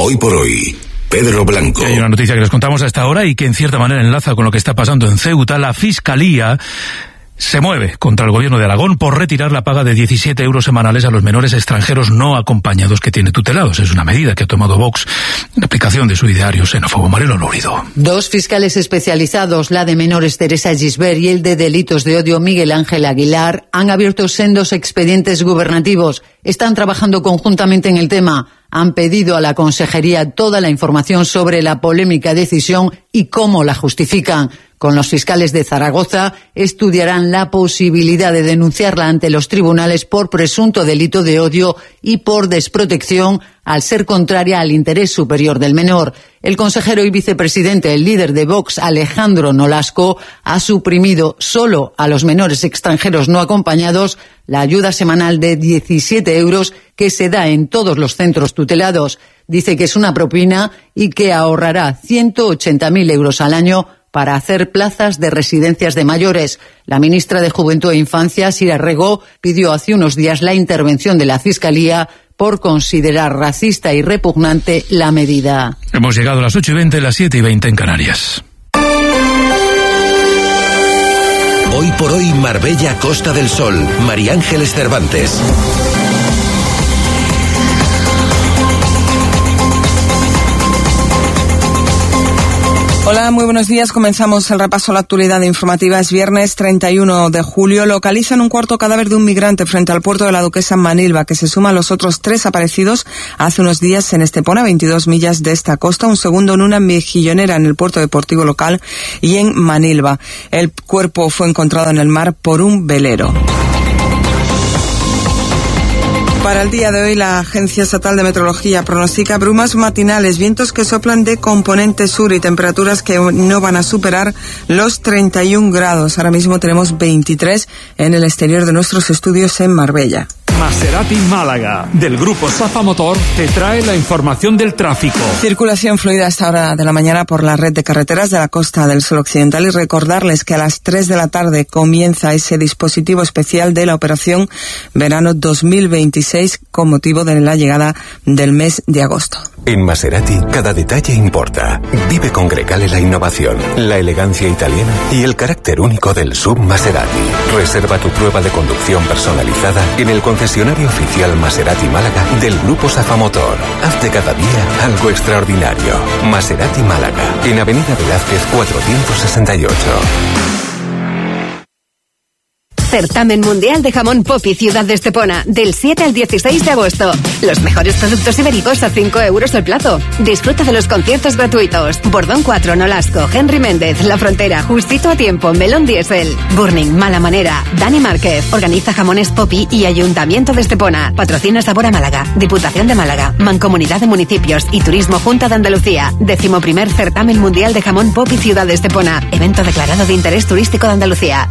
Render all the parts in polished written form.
Hoy por hoy, Pedro Blanco. Hay una noticia que les contamos a esta hora y que en cierta manera enlaza con lo que está pasando en Ceuta. La Fiscalía se mueve contra el gobierno de Aragón por retirar la paga de 17 euros semanales a los menores extranjeros no acompañados que tiene tutelados. Es una medida que ha tomado Vox en aplicación de su ideario xenófobo. Marilo Lórido. Dos fiscales especializados, la de menores Teresa Gisbert y el de delitos de odio Miguel Ángel Aguilar, han abierto sendos expedientes gubernativos. Están trabajando conjuntamente en el tema. Han pedido a la Consejería toda la información sobre la polémica decisión y cómo la justifican. Con los fiscales de Zaragoza estudiarán la posibilidad de denunciarla ante los tribunales por presunto delito de odio y por desprotección al ser contraria al interés superior del menor. El consejero y vicepresidente, el líder de Vox, Alejandro Nolasco, ha suprimido solo a los menores extranjeros no acompañados la ayuda semanal de 17 euros que se da en todos los centros tutelados. Dice que es una propina y que ahorrará 180.000 euros al año para hacer plazas de residencias de mayores. La ministra de Juventud e Infancia, Sira Rego, pidió hace unos días la intervención de la Fiscalía por considerar racista y repugnante la medida. Hemos llegado a las 8:20, las 7:20 en Canarias. Hoy por hoy, Marbella, Costa del Sol. María Ángeles Cervantes. Hola, muy buenos días. Comenzamos el repaso a la actualidad informativa. Es viernes 31 de julio. Localizan un cuarto cadáver de un migrante frente al puerto de la Duquesa en Manilva, que se suma a los otros 3 aparecidos hace unos días en Estepona, 22 millas de esta costa. Un segundo en una mejillonera en el puerto deportivo local y en Manilva. El cuerpo fue encontrado en el mar por un velero. Para el día de hoy, la Agencia Estatal de Meteorología pronostica brumas matinales, vientos que soplan de componente sur y temperaturas que no van a superar los 31 grados. Ahora mismo tenemos 23 en el exterior de nuestros estudios en Marbella. Maserati Málaga, del grupo Safa Motor, te trae la información del tráfico. Circulación fluida a esta hora de la mañana por la red de carreteras de la Costa del Sol Occidental, y recordarles que a las 3 de la tarde comienza ese dispositivo especial de la operación Verano 2026 con motivo de la llegada del mes de agosto. En Maserati, cada detalle importa. Vive con Grecale la innovación, la elegancia italiana y el carácter único del SUV Maserati. Reserva tu prueba de conducción personalizada en el concesionario oficial Maserati Málaga del Grupo Safa Motor. Haz de cada día algo extraordinario. Maserati Málaga, en Avenida Velázquez 468. Certamen Mundial de Jamón Popi Ciudad de Estepona, del 7 al 16 de agosto. Los mejores productos ibéricos a 5 euros el plato. Disfruta de los conciertos gratuitos. Bordón 4, Nolasco, Henry Méndez, La Frontera, Justito a Tiempo, Melón Diesel, Burning, Mala Manera, Dani Márquez. Organiza Jamones Popi y Ayuntamiento de Estepona. Patrocina Sabor a Málaga, Diputación de Málaga, Mancomunidad de Municipios y Turismo Junta de Andalucía. 11º Certamen Mundial de Jamón Popi Ciudad de Estepona. Evento declarado de interés turístico de Andalucía.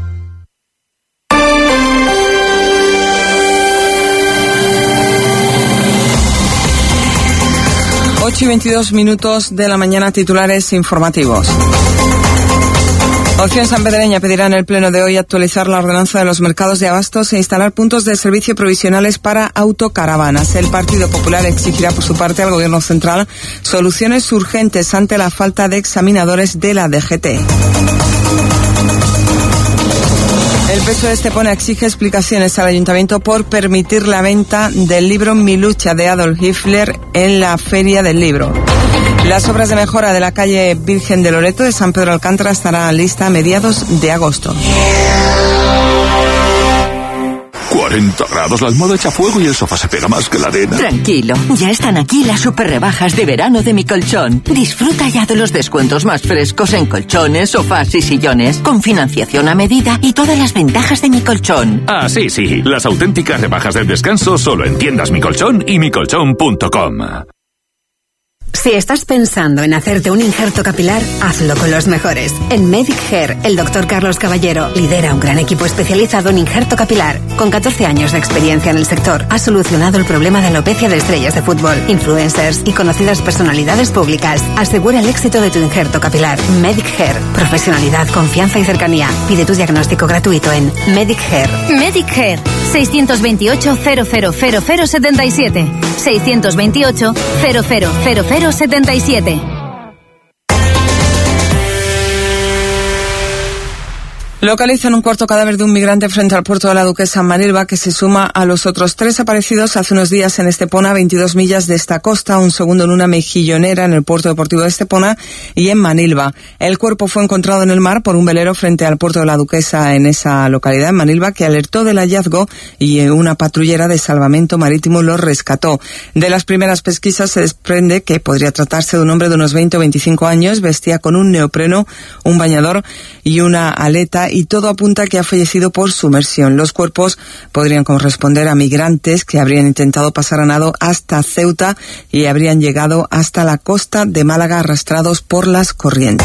8:22 de la mañana, titulares informativos. Opción Sanpedreña pedirá en el pleno de hoy actualizar la ordenanza de los mercados de abastos e instalar puntos de servicio provisionales para autocaravanas. El Partido Popular exigirá por su parte al Gobierno central soluciones urgentes ante la falta de examinadores de la DGT. El PSOE de Estepona exige explicaciones al Ayuntamiento por permitir la venta del libro Mi lucha de Adolf Hitler en la Feria del Libro. Las obras de mejora de la calle Virgen de Loreto de San Pedro Alcántara estarán lista a mediados de agosto. 40 grados, la almohada echa fuego y el sofá se pega más que la arena. Tranquilo, ya están aquí las super rebajas de verano de Mi Colchón. Disfruta ya de los descuentos más frescos en colchones, sofás y sillones, con financiación a medida y todas las ventajas de Mi Colchón. Ah, sí, las auténticas rebajas del descanso solo en tiendas Mi Colchón y micolchón.com. Si estás pensando en hacerte un injerto capilar, hazlo con los mejores. En Medic Hair, el Dr. Carlos Caballero lidera un gran equipo especializado en injerto capilar. Con 14 años de experiencia en el sector, ha solucionado el problema de alopecia de estrellas de fútbol, influencers y conocidas personalidades públicas. Asegura el éxito de tu injerto capilar. Medic Hair. Profesionalidad, confianza y cercanía. Pide tu diagnóstico gratuito en Medic Hair. Medic Hair. 628 000077. 628 000077. Localizan un cuarto cadáver de un migrante frente al puerto de la Duquesa en Manilva, que se suma a los otros 3 aparecidos hace unos días en Estepona, a 22 millas de esta costa, un segundo en una mejillonera en el puerto deportivo de Estepona y en Manilva. El cuerpo fue encontrado en el mar por un velero frente al puerto de la Duquesa en esa localidad, en Manilva, que alertó del hallazgo y una patrullera de salvamento marítimo lo rescató. De las primeras pesquisas se desprende que podría tratarse de un hombre de unos 20 o 25 años, vestía con un neopreno, un bañador y una aleta, y todo apunta a que ha fallecido por sumersión. Los cuerpos podrían corresponder a migrantes que habrían intentado pasar a nado hasta Ceuta y habrían llegado hasta la costa de Málaga arrastrados por las corrientes.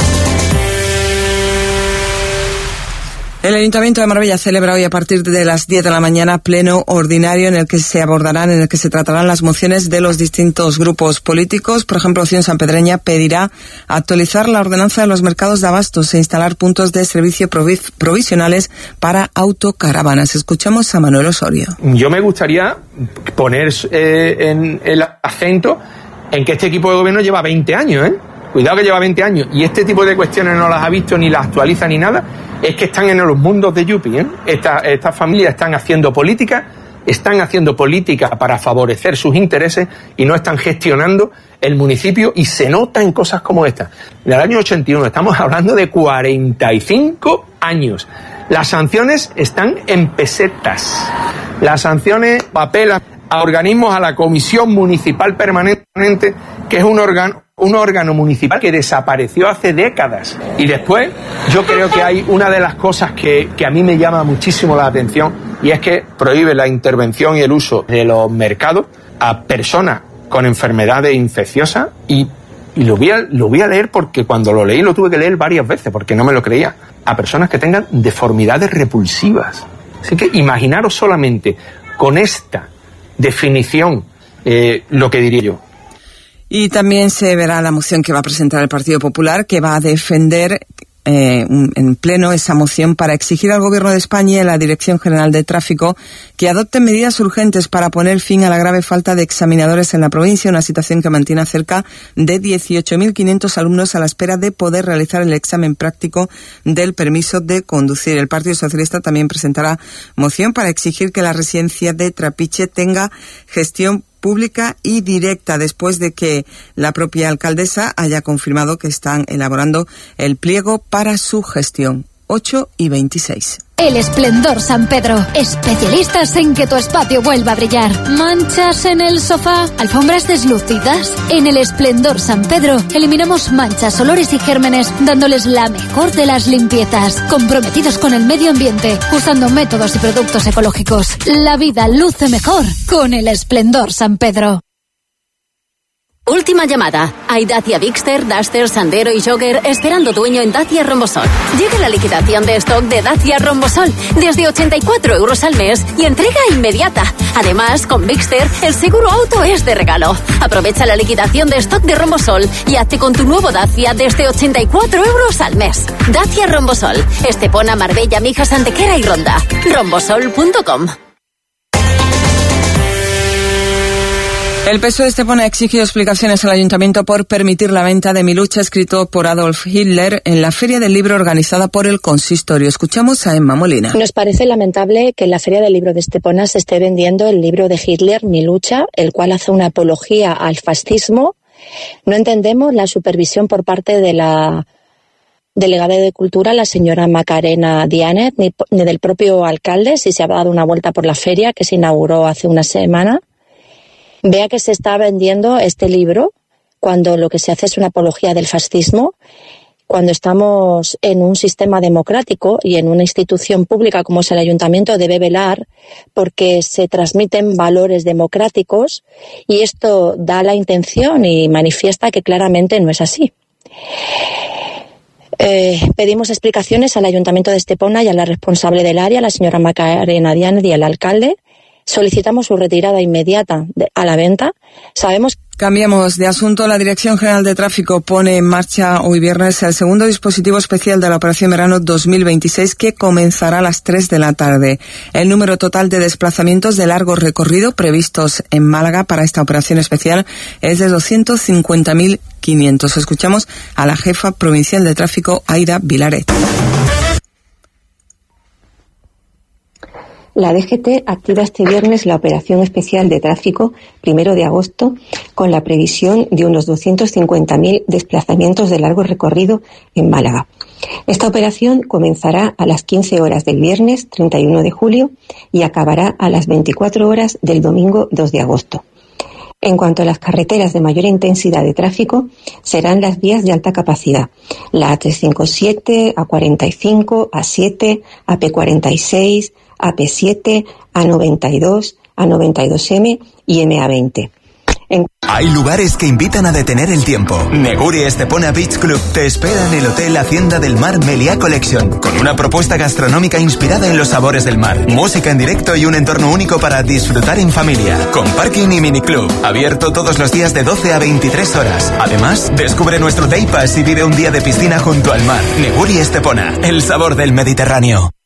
El Ayuntamiento de Marbella celebra hoy a partir de las 10 de la mañana pleno ordinario en el que se tratarán las mociones de los distintos grupos políticos. Por ejemplo, Opción Sanpedreña pedirá actualizar la ordenanza de los mercados de abastos e instalar puntos de servicio provisionales para autocaravanas. Escuchamos a Manuel Osorio. Yo me gustaría poner en el acento en que este equipo de gobierno lleva 20 años, ¿eh? Cuidado que lleva 20 años y este tipo de cuestiones no las ha visto ni las actualiza ni nada. Es que están en los mundos de Yupi, ¿eh? Estas familias están haciendo política para favorecer sus intereses y no están gestionando el municipio, y se nota en cosas como esta. En el año 81 estamos hablando de 45 años. Las sanciones están en pesetas. Las sanciones apelan a organismos, a la Comisión Municipal Permanente, que es un órgano municipal que desapareció hace décadas. Y después, yo creo que hay una de las cosas que a mí me llama muchísimo la atención, y es que prohíbe la intervención y el uso de los mercados a personas con enfermedades infecciosas, y lo voy a leer porque cuando lo leí lo tuve que leer varias veces porque no me lo creía, a personas que tengan deformidades repulsivas. Así que imaginaros solamente con esta definición lo que diría yo. Y también se verá la moción que va a presentar el Partido Popular, que va a defender en pleno esa moción para exigir al Gobierno de España y a la Dirección General de Tráfico que adopten medidas urgentes para poner fin a la grave falta de examinadores en la provincia, una situación que mantiene a cerca de 18.500 alumnos a la espera de poder realizar el examen práctico del permiso de conducir. El Partido Socialista también presentará moción para exigir que la residencia de Trapiche tenga gestión pública y directa, después de que la propia alcaldesa haya confirmado que están elaborando el pliego para su gestión. 8:26. El Esplendor San Pedro. Especialistas en que tu espacio vuelva a brillar. ¿Manchas en el sofá? ¿Alfombras deslucidas? En el Esplendor San Pedro eliminamos manchas, olores y gérmenes, dándoles la mejor de las limpiezas. Comprometidos con el medio ambiente, usando métodos y productos ecológicos. La vida luce mejor con el Esplendor San Pedro. Última llamada. Hay Dacia Bigster, Duster, Sandero y Jogger esperando dueño en Dacia Rombosol. Llega la liquidación de stock de Dacia Rombosol desde 84 € al mes y entrega inmediata. Además, con Bigster, el seguro auto es de regalo. Aprovecha la liquidación de stock de Rombosol y hazte con tu nuevo Dacia desde 84 € al mes. Dacia Rombosol. Estepona, Marbella, Mijas, Antequera y Ronda. Rombosol.com. El PSOE de Estepona ha exigido explicaciones al Ayuntamiento por permitir la venta de Milucha, escrito por Adolf Hitler, en la Feria del Libro organizada por el Consistorio. Escuchamos a Emma Molina. Nos parece lamentable que en la Feria del Libro de Estepona se esté vendiendo el libro de Hitler, Milucha, el cual hace una apología al fascismo. No entendemos la supervisión por parte de la delegada de Cultura, la señora Macarena Dianet, ni del propio alcalde, si se ha dado una vuelta por la feria que se inauguró hace una semana. Vea que se está vendiendo este libro cuando lo que se hace es una apología del fascismo, Cuando estamos en un sistema democrático y en una institución pública como es el Ayuntamiento, debe velar porque se transmiten valores democráticos, y esto da la intención y manifiesta que claramente no es así. Pedimos explicaciones al Ayuntamiento de Estepona y a la responsable del área, la señora Macarena Díaz, y al alcalde. Solicitamos su retirada inmediata a la venta. Sabemos. Cambiamos de asunto. La Dirección General de Tráfico pone en marcha hoy viernes el segundo dispositivo especial de la Operación Verano 2026, que comenzará a las 3 de la tarde. El número total de desplazamientos de largo recorrido previstos en Málaga para esta operación especial es de 250.500. Escuchamos a la jefa provincial de tráfico, Aira Vilaret. La DGT activa este viernes la operación especial de tráfico 1 de agosto con la previsión de unos 250.000 desplazamientos de largo recorrido en Málaga. Esta operación comenzará a las 15 horas del viernes 31 de julio y acabará a las 24 horas del domingo 2 de agosto. En cuanto a las carreteras de mayor intensidad de tráfico, serán las vías de alta capacidad, la A357, A45, A7, AP46, AP7, A92, A92M y MA20. Hay lugares que invitan a detener el tiempo. Neguri Estepona Beach Club te espera en el Hotel Hacienda del Mar Meliá Collection, con una propuesta gastronómica inspirada en los sabores del mar, música en directo y un entorno único para disfrutar en familia, con parking y miniclub, abierto todos los días de 12 a 23 horas. Además, descubre nuestro Day Pass y vive un día de piscina junto al mar. Neguri Estepona, el sabor del Mediterráneo.